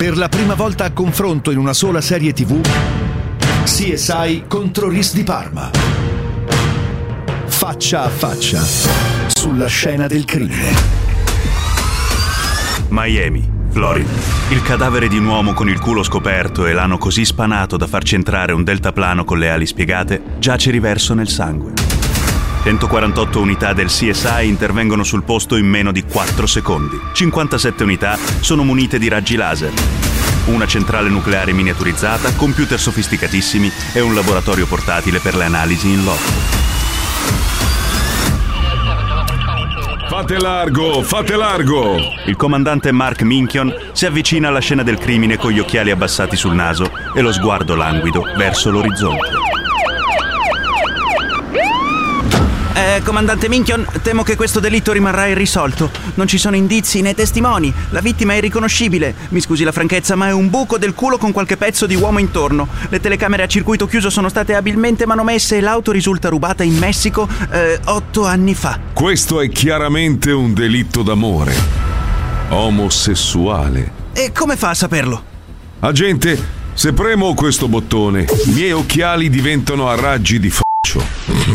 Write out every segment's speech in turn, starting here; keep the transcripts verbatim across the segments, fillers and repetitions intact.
Per la prima volta a confronto in una sola serie tivù, C S I contro R I S di Parma. Faccia a faccia, sulla scena del crimine. Miami, Florida. Il cadavere di un uomo con il culo scoperto e l'ano così spanato da farci entrare un deltaplano con le ali spiegate giace riverso nel sangue. centoquarantotto unità del C S I intervengono sul posto in meno di quattro secondi. cinquantasette unità sono munite di raggi laser. Una centrale nucleare miniaturizzata, computer sofisticatissimi e un laboratorio portatile per le analisi in loco. Fate largo, fate largo! Il comandante Mark Minkion si avvicina alla scena del crimine con gli occhiali abbassati sul naso e lo sguardo languido verso l'orizzonte. Eh, comandante Minkion, temo che questo delitto rimarrà irrisolto. Non ci sono indizi né testimoni. La vittima è irriconoscibile. Mi scusi la franchezza, ma è un buco del culo con qualche pezzo di uomo intorno. Le telecamere a circuito chiuso sono state abilmente manomesse e l'auto risulta rubata in Messico eh, otto anni fa. Questo è chiaramente un delitto d'amore. Omosessuale. E come fa a saperlo? Agente, se premo questo bottone, i miei occhiali diventano a raggi di f***o.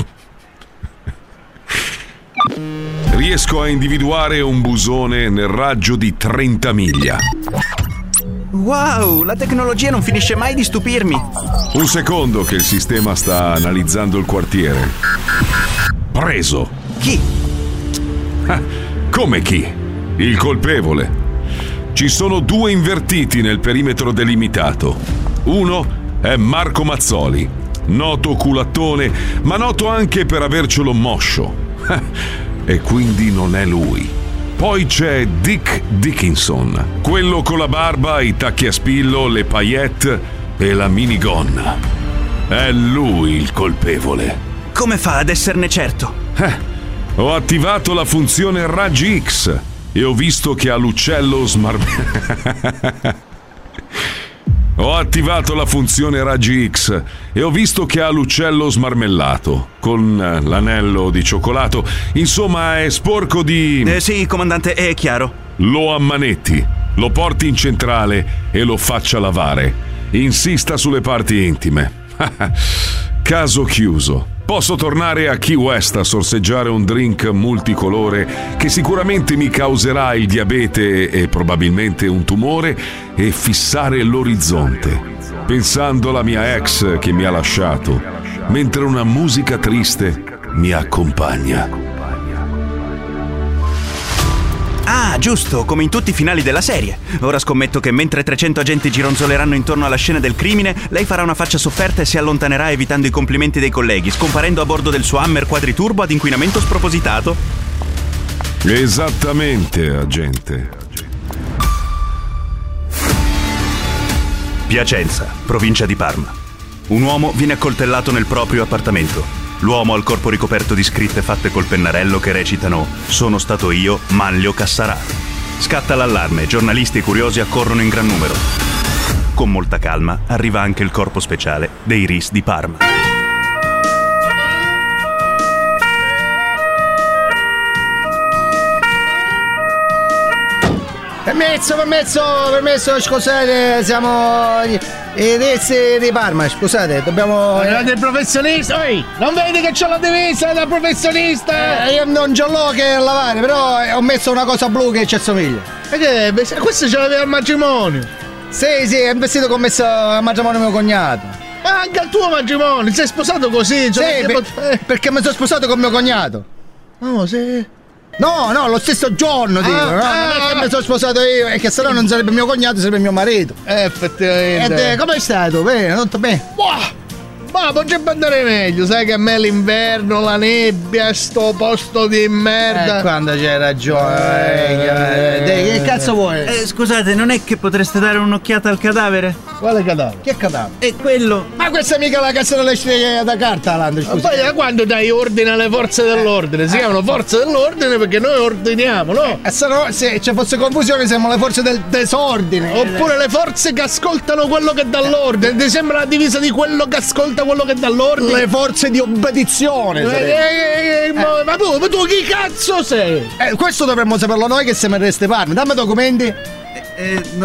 Riesco a individuare un busone nel raggio di trenta miglia. Wow, la tecnologia non finisce mai di stupirmi. Un secondo che il sistema sta analizzando il quartiere. Preso. Chi? Ah, come chi? Il colpevole. Ci sono due invertiti nel perimetro delimitato. Uno è Marco Mazzoli, noto culattone, ma noto anche per avercelo moscio. E quindi non è lui. Poi c'è Dick Dickinson, quello con la barba, i tacchi a spillo, le paillette e la minigonna. È lui il colpevole. Come fa ad esserne certo? Eh, ho attivato la funzione Raggi X e ho visto che ha l'uccello smar... Ho attivato la funzione Raggi X e ho visto che ha l'uccello smarmellato, con l'anello di cioccolato. Insomma, è sporco di... Eh sì, comandante, è chiaro. Lo ammanetti, lo porti in centrale e lo faccia lavare. Insista sulle parti intime. Caso chiuso. Posso tornare a Key West a sorseggiare un drink multicolore che sicuramente mi causerà il diabete e probabilmente un tumore e fissare l'orizzonte, pensando alla mia ex che mi ha lasciato, mentre una musica triste mi accompagna. Ah, giusto, come in tutti i finali della serie. Ora scommetto che mentre trecento agenti gironzoleranno intorno alla scena del crimine, lei farà una faccia sofferta e si allontanerà evitando i complimenti dei colleghi, scomparendo a bordo del suo Hammer quadriturbo ad inquinamento spropositato. Esattamente, agente. Piacenza, provincia di Parma. Un uomo viene accoltellato nel proprio appartamento. L'uomo ha il corpo ricoperto di scritte fatte col pennarello che recitano «Sono stato io, Manlio Cassarà». Scatta l'allarme, giornalisti e curiosi accorrono in gran numero. Con molta calma arriva anche il corpo speciale dei R I S di Parma. Permesso, permesso, permesso, scusate, siamo i resti di Parma, scusate, dobbiamo... Arrivate il professionista, oi! Non vedi che c'ho la divisa da professionista? Eh, io non ce l'ho che lavare, però ho messo una cosa blu che ci assomiglia. E che? Questo ce l'aveva al matrimonio? Sì, sì, è un vestito che ho messo al matrimonio mio cognato. Ma anche al tuo matrimonio, sei sposato così? Cioè sì, per, pot- perché mi sono sposato con mio cognato. Oh, sì... No, no, lo stesso giorno, dico, ah, no? Ah, non è che mi sono sposato io, è che sennò non sarebbe mio cognato, sarebbe mio marito. Eh, effettivamente. E eh, come stato? Bene, tutto bene? Wow. Ma potrebbe andare meglio, sai che a me l'inverno, la nebbia, sto posto di merda. Eh, quando c'hai ragione, eh, eh, eh, che cazzo vuoi? Eh, scusate, non è che potreste dare un'occhiata al cadavere? Quale cadavere? Che cadavere? È quello. Ma questa è mica la cassa delle stelle da carta, Alando, scusa. Ma poi da quando dai ordine alle forze dell'ordine? Si chiamano forze dell'ordine perché noi ordiniamo, no? E se no, se ci fosse confusione siamo le forze del disordine. Oppure le forze che ascoltano quello che dà l'ordine. Ti sembra la divisa di quello che ascolta quello che dà l'ordine? Le forze di obbedizione. Eh, eh, eh, ma, ma, tu, ma tu chi cazzo sei? Eh, questo dovremmo saperlo noi che siamo in Reste Parma. Dammi documenti. Eh, eh,